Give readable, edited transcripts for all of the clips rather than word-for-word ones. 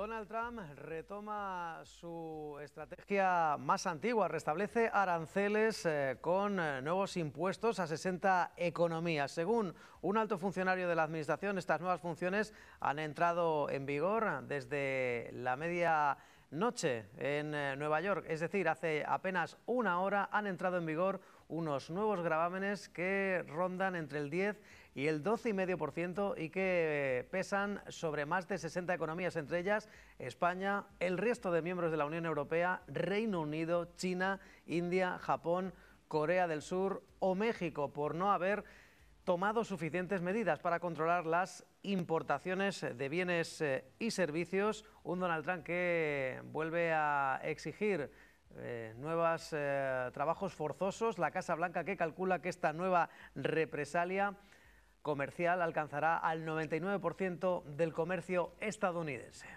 Donald Trump retoma su estrategia más antigua, restablece aranceles con nuevos impuestos a 60 economías. Según un alto funcionario de la administración, estas nuevas funciones han entrado en vigor desde la medianoche en Nueva York, es decir, hace apenas una hora han entrado en vigor unos nuevos gravámenes que rondan entre el 10 y el 12,5% y que pesan sobre más de 60 economías, entre ellas España, el resto de miembros de la Unión Europea, Reino Unido, China, India, Japón, Corea del Sur o México, por no haber tomado suficientes medidas para controlar las importaciones de bienes y servicios. Un Donald Trump que vuelve a exigir nuevos trabajos forzosos. La Casa Blanca que calcula que esta nueva represalia comercial alcanzará al 99% del comercio estadounidense.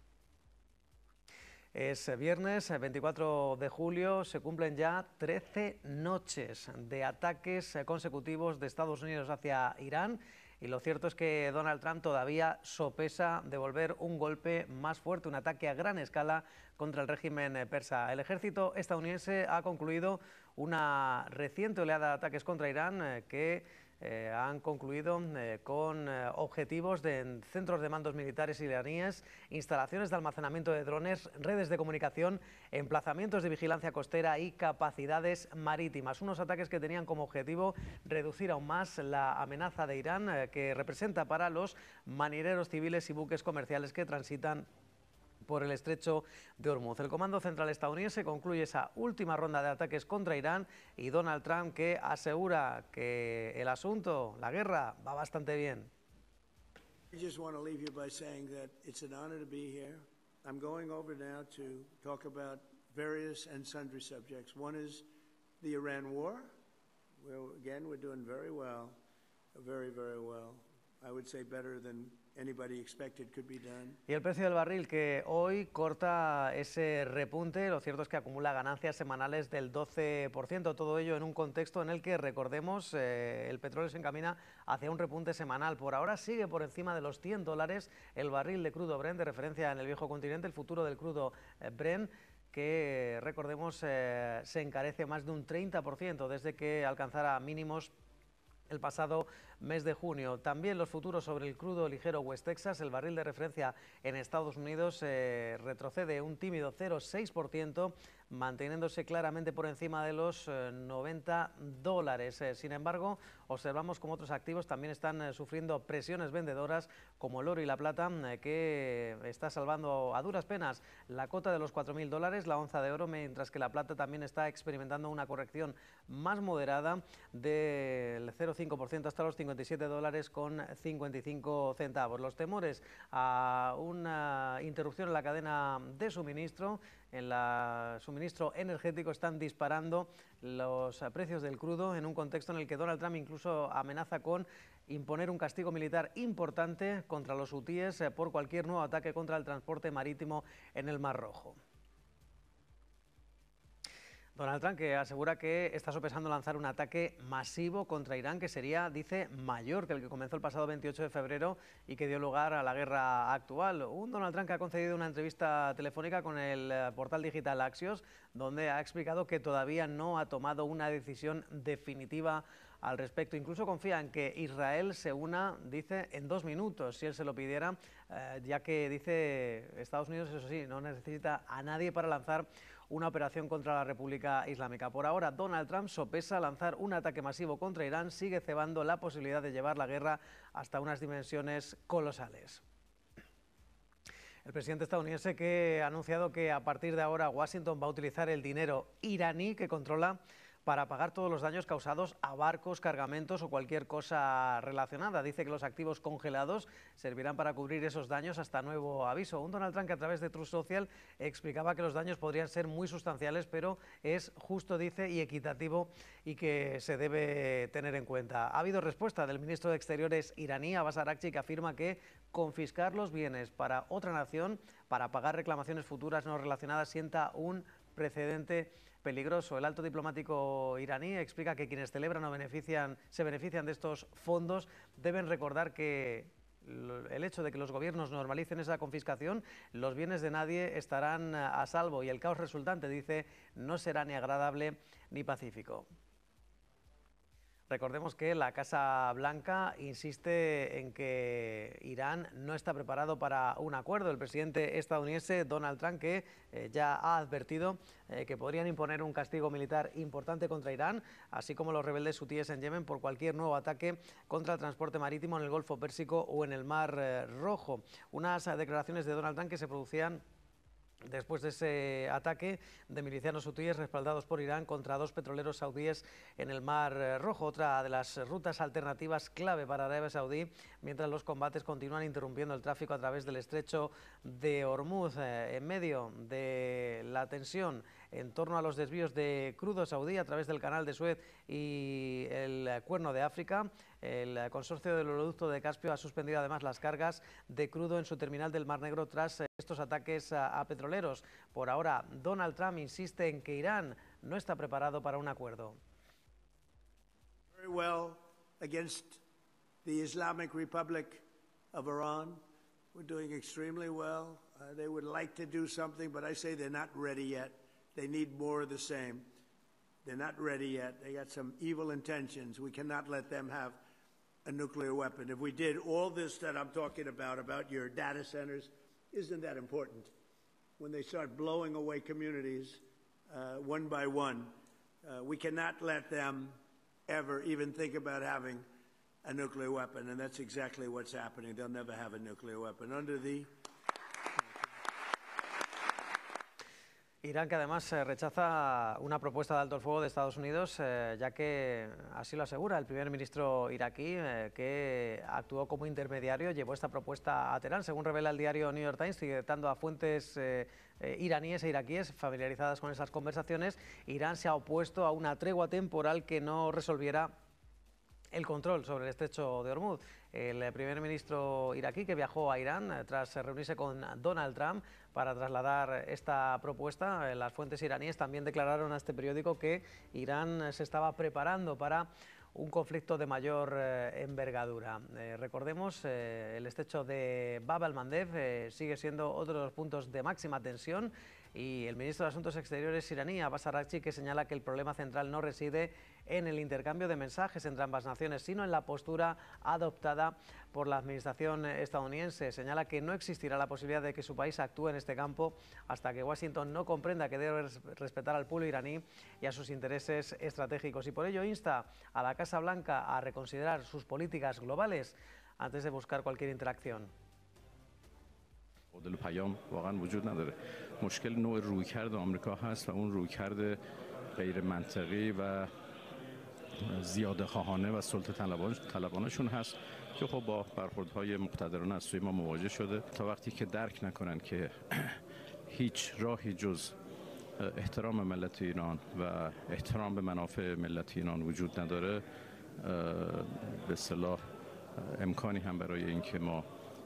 Es viernes 24 de julio, se cumplen ya 13 noches de ataques consecutivos de Estados Unidos hacia Irán. Y lo cierto es que Donald Trump todavía sopesa devolver un golpe más fuerte, un ataque a gran escala contra el régimen persa. El ejército estadounidense ha concluido una reciente oleada de ataques contra Irán que han concluido con objetivos de centros de mandos militares iraníes, instalaciones de almacenamiento de drones, redes de comunicación, emplazamientos de vigilancia costera y capacidades marítimas. Unos ataques que tenían como objetivo reducir aún más la amenaza de Irán que representa para los marineros civiles y buques comerciales que transitan por el estrecho de Hormuz. El Comando Central estadounidense concluye esa última ronda de ataques contra Irán y Donald Trump que asegura que el asunto, la guerra, va bastante bien. I just want to leave you by saying that it's an honor to be here. I'm going over now to talk about various and sundry subjects. One is the Iran war. We're doing very well, very, very well. I would say better than anybody expected could be done. Y el precio del barril que hoy corta ese repunte, lo cierto es que acumula ganancias semanales del 12%, todo ello en un contexto en el que, recordemos, el petróleo se encamina hacia un repunte semanal. Por ahora sigue por encima de los $100 el barril de crudo Brent, de referencia en el viejo continente, el futuro del crudo Brent, que, recordemos, se encarece más de un 30% desde que alcanzara mínimos el pasado mes de junio. También los futuros sobre el crudo ligero West Texas, el barril de referencia en Estados Unidos retrocede un tímido 0,6%, manteniéndose claramente por encima de los $90. Sin embargo, observamos como otros activos también están sufriendo presiones vendedoras, como el oro y la plata, que está salvando a duras penas la cota de los $4.000, la onza de oro, mientras que la plata también está experimentando una corrección más moderada del 0,5% hasta los $57,55. Los temores a una interrupción en la cadena de suministro, en el suministro energético, están disparando los precios del crudo en un contexto en el que Donald Trump incluso amenaza con imponer un castigo militar importante contra los hutíes por cualquier nuevo ataque contra el transporte marítimo en el Mar Rojo. Donald Trump que asegura que está sopesando lanzar un ataque masivo contra Irán que sería, dice, mayor que el que comenzó el pasado 28 de febrero y que dio lugar a la guerra actual. Un Donald Trump que ha concedido una entrevista telefónica con el portal digital Axios, donde ha explicado que todavía no ha tomado una decisión definitiva al respecto. Incluso confía en que Israel se una, dice, en 2 minutos, si él se lo pidiera, ya que, dice, Estados Unidos, eso sí, no necesita a nadie para lanzar una operación contra la República Islámica. Por ahora, Donald Trump sopesa lanzar un ataque masivo contra Irán, sigue cebando la posibilidad de llevar la guerra hasta unas dimensiones colosales. El presidente estadounidense que ha anunciado que a partir de ahora Washington va a utilizar el dinero iraní que controla para pagar todos los daños causados a barcos, cargamentos o cualquier cosa relacionada. Dice que los activos congelados servirán para cubrir esos daños hasta nuevo aviso. Un Donald Trump que a través de Truth Social explicaba que los daños podrían ser muy sustanciales, pero es justo, dice, y equitativo y que se debe tener en cuenta. Ha habido respuesta del ministro de Exteriores iraní, Abbas Araghchi, que afirma que confiscar los bienes para otra nación para pagar reclamaciones futuras no relacionadas sienta un precedente peligroso. El alto diplomático iraní explica que quienes celebran o se benefician de estos fondos deben recordar que el hecho de que los gobiernos normalicen esa confiscación, los bienes de nadie estarán a salvo y el caos resultante, dice, no será ni agradable ni pacífico. Recordemos que la Casa Blanca insiste en que Irán no está preparado para un acuerdo. El presidente estadounidense Donald Trump, que ya ha advertido que podrían imponer un castigo militar importante contra Irán, así como los rebeldes hutíes en Yemen por cualquier nuevo ataque contra el transporte marítimo en el Golfo Pérsico o en el Mar Rojo. Unas declaraciones de Donald Trump que se producían después de ese ataque de milicianos hutíes respaldados por Irán contra 2 petroleros saudíes en el Mar Rojo, otra de las rutas alternativas clave para Arabia Saudí, mientras los combates continúan interrumpiendo el tráfico a través del estrecho de Hormuz. En medio de la tensión en torno a los desvíos de crudo saudí a través del canal de Suez y el Cuerno de África, el consorcio del oleoducto de Caspio ha suspendido además las cargas de crudo en su terminal del Mar Negro tras estos ataques a petroleros. Por ahora, Donald Trump insiste en que Irán no está preparado para un acuerdo. Very well against the Islamic Republic of Iran. We're doing extremely well. They would like to do something, but I say they're not ready yet. They need more of the same. They're not ready yet. They got some evil intentions. We cannot let them have a nuclear weapon. If we did all this that I'm talking about your data centers, isn't that important? When they start blowing away communities one by one, we cannot let them ever even think about having a nuclear weapon, and that's exactly what's happening. They'll never have a nuclear weapon. Under the Irán, que además rechaza una propuesta de alto el fuego de Estados Unidos, ya que así lo asegura el primer ministro iraquí, que actuó como intermediario, llevó esta propuesta a Teherán. Según revela el diario New York Times, citando a fuentes iraníes e iraquíes familiarizadas con esas conversaciones, Irán se ha opuesto a una tregua temporal que no resolviera el control sobre el estrecho de Hormuz. El primer ministro iraquí, que viajó a Irán tras reunirse con Donald Trump para trasladar esta propuesta, las fuentes iraníes también declararon a este periódico que Irán se estaba preparando para un conflicto de mayor envergadura. Recordemos, el estrecho de Bab el-Mandeb sigue siendo otro de los puntos de máxima tensión, y el ministro de Asuntos Exteriores iraní, Abbas Araghchi, que señala que el problema central no reside en el intercambio de mensajes entre ambas naciones, sino en la postura adoptada por la administración estadounidense. Señala que no existirá la posibilidad de que su país actúe en este campo hasta que Washington no comprenda que debe respetar al pueblo iraní y a sus intereses estratégicos, y por ello insta a la Casa Blanca a reconsiderar sus políticas globales antes de buscar cualquier interacción. مدل پیام واقعا وجود نداره. مشکل نوع رویکرد آمریکا هست و اون رویکرد غیر منطقی و زیاده خواهانه و سلطه طلبانشون هست که خب با برخوردهای مقتدرانه از سوی ما مواجه شده. تا وقتی که درک نکنن که هیچ راهی جز احترام ملت ایران و احترام به منافع ملت ایران وجود نداره، به اصطلاح امکانی هم برای اینکه ما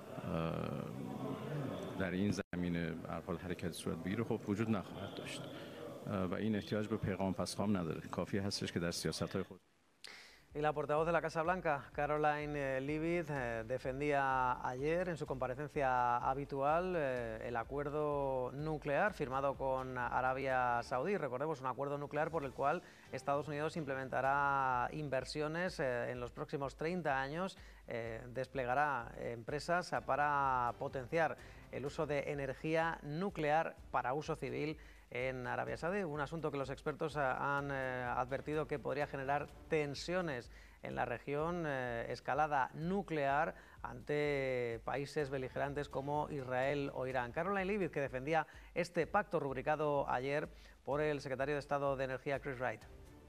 در این زمینه حرکت صورت بگیره خب وجود نخواهد داشت و این احتیاج به پیغام پسخام نداره. کافی هستش که در سیاست‌های خود. Y la portavoz de la Casa Blanca, Caroline Leavitt, defendía ayer en su comparecencia habitual el acuerdo nuclear firmado con Arabia Saudí. Recordemos, un acuerdo nuclear por el cual Estados Unidos implementará inversiones en los próximos 30 años, desplegará empresas para potenciar el uso de energía nuclear para uso civil en Arabia Saudí, un asunto que los expertos han advertido que podría generar tensiones en la región, escalada nuclear ante países beligerantes como Israel o Irán. Caroline Leavitt, que defendía este pacto rubricado ayer por el secretario de Estado de Energía, Chris Wright.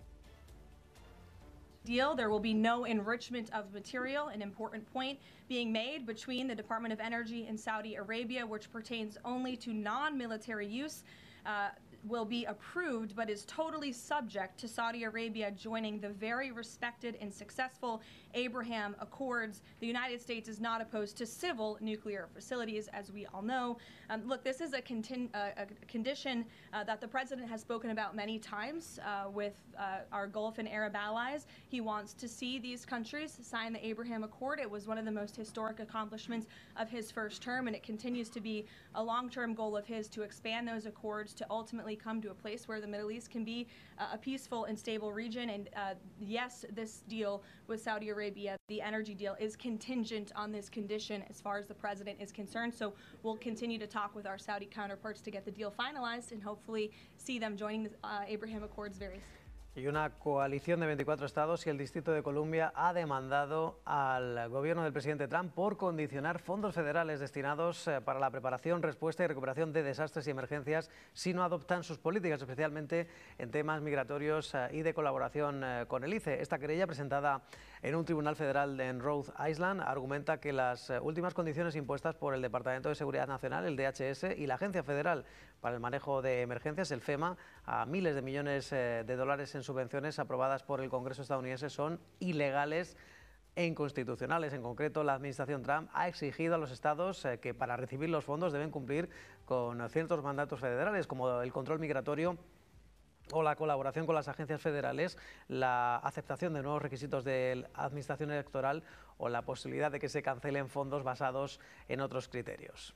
Deal. There will be no enrichment of material, an important point being made between the Department of Energy and Saudi Arabia, which pertains only to non-military use. will be approved, but is totally subject to Saudi Arabia joining the very respected and successful Abraham Accords. The United States is not opposed to civil nuclear facilities, as we all know. Look, this is a condition that the president has spoken about many times with our Gulf and Arab allies. He wants to see these countries sign the Abraham Accord. It was one of the most historic accomplishments of his first term, and it continues to be a long-term goal of his to expand those accords to ultimately come to a place where the Middle East can be a peaceful and stable region. And yes, this deal with Saudi Arabia, the energy deal, is contingent on this condition as far as the president is concerned. So we'll continue to talk with our Saudi counterparts to get the deal finalized and hopefully see them joining the Abraham Accords very soon. Y una coalición de 24 estados y el Distrito de Columbia ha demandado al gobierno del presidente Trump por condicionar fondos federales destinados para la preparación, respuesta y recuperación de desastres y emergencias si no adoptan sus políticas, especialmente en temas migratorios y de colaboración con el ICE. Esta querella, presentada en un tribunal federal en Rhode Island, argumenta que las últimas condiciones impuestas por el Departamento de Seguridad Nacional, el DHS, y la Agencia Federal para el Manejo de Emergencias, el FEMA, a miles de millones de dólares en subvenciones aprobadas por el Congreso estadounidense son ilegales e inconstitucionales. En concreto, la administración Trump ha exigido a los estados que para recibir los fondos deben cumplir con ciertos mandatos federales, como el control migratorio o la colaboración con las agencias federales, la aceptación de nuevos requisitos de la administración electoral o la posibilidad de que se cancelen fondos basados en otros criterios.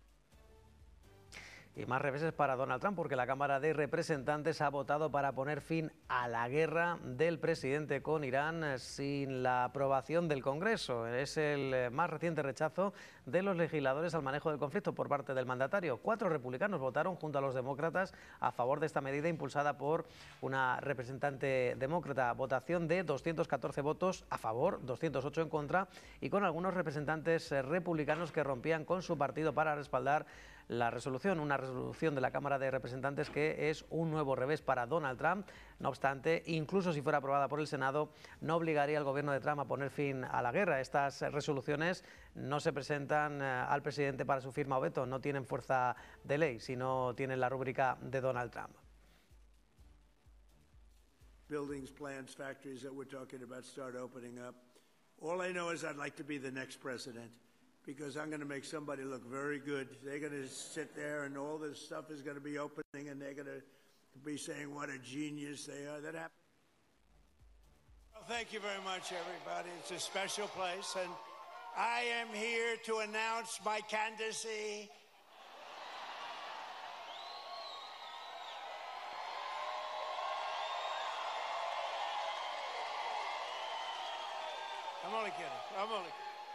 Y más reveses para Donald Trump, porque la Cámara de Representantes ha votado para poner fin a la guerra del presidente con Irán sin la aprobación del Congreso. Es el más reciente rechazo de los legisladores al manejo del conflicto por parte del mandatario. 4 republicanos votaron junto a los demócratas a favor de esta medida impulsada por una representante demócrata. Votación de 214 votos a favor, 208 en contra, y con algunos representantes republicanos que rompían con su partido para respaldar la resolución, una resolución de la Cámara de Representantes que es un nuevo revés para Donald Trump. No obstante, incluso si fuera aprobada por el Senado, no obligaría al gobierno de Trump a poner fin a la guerra. Estas resoluciones no se presentan al presidente para su firma o veto, no tienen fuerza de ley, sino tienen la rúbrica de Donald Trump. Buildings, plants, factories that we're talking about start opening up. All I know is I'd like to be the next president, because I'm going to make somebody look very good. They're going to sit there and all this stuff is going to be opening and they're going to be saying what a genius they are. That happened. Well, thank you very much, everybody. It's a special place, and I am here to announce my candidacy. I'm only kidding.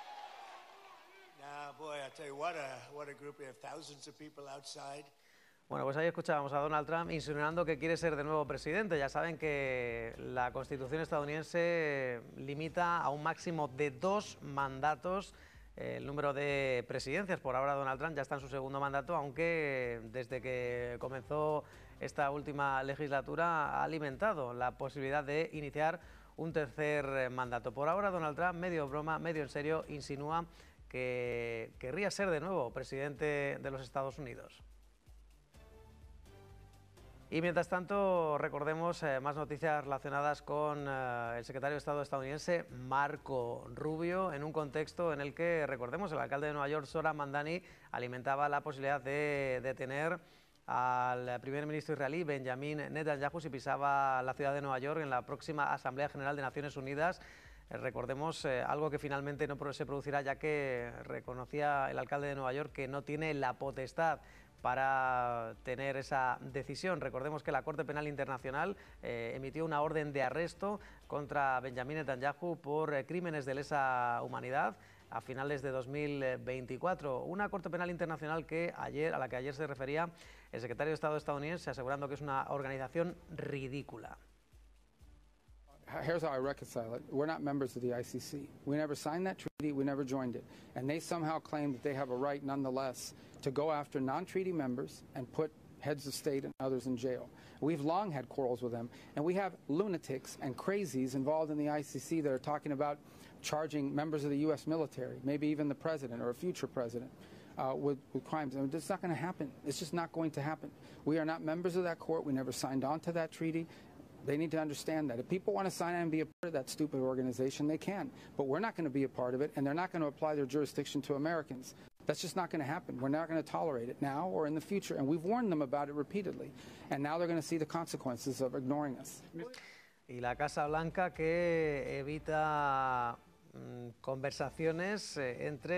Nah, boy, I tell you what a group. We have thousands of people outside. Bueno, pues ahí escuchábamos a Donald Trump insinuando que quiere ser de nuevo presidente. Ya saben que la Constitución estadounidense limita a un máximo de 2 mandatos el número de presidencias. Por ahora Donald Trump ya está en su segundo mandato, aunque desde que comenzó esta última legislatura ha alimentado la posibilidad de iniciar un tercer mandato. Por ahora Donald Trump, medio broma, medio en serio, insinúa que querría ser de nuevo presidente de los Estados Unidos. Y mientras tanto, recordemos más noticias relacionadas con el secretario de Estado estadounidense, Marco Rubio, en un contexto en el que, recordemos, el alcalde de Nueva York, Zohran Mamdani, alimentaba la posibilidad de detener al primer ministro israelí, Benjamin Netanyahu, si pisaba la ciudad de Nueva York en la próxima Asamblea General de Naciones Unidas. Recordemos algo que finalmente no se producirá, ya que reconocía el alcalde de Nueva York que no tiene la potestad para tener esa decisión. Recordemos que la Corte Penal Internacional emitió una orden de arresto contra Benjamin Netanyahu por crímenes de lesa humanidad a finales de 2024. Una Corte Penal Internacional a la que ayer se refería el secretario de Estado estadounidense, asegurando que es una organización ridícula. Here's how I reconcile it. We're not members of the ICC. We never signed that treaty. We never joined it. And they somehow claim that they have a right, nonetheless, to go after non-treaty members and put heads of state and others in jail. We've long had quarrels with them. And we have lunatics and crazies involved in the ICC that are talking about charging members of the U.S. military, maybe even the president or a future president, with crimes. I mean, it's not going to happen. It's just not going to happen. We are not members of that court. We never signed on to that treaty. They need to understand that. If people want to sign on and be a part of that stupid organization, they can. But we're not going to be a part of it, and they're not going to apply their jurisdiction to Americans. That's just not going to happen. We're not going to tolerate it now or in the future. And we've warned them about it repeatedly. And now they're going to see the consequences of ignoring us. Y la Casa Blanca que evita conversaciones entre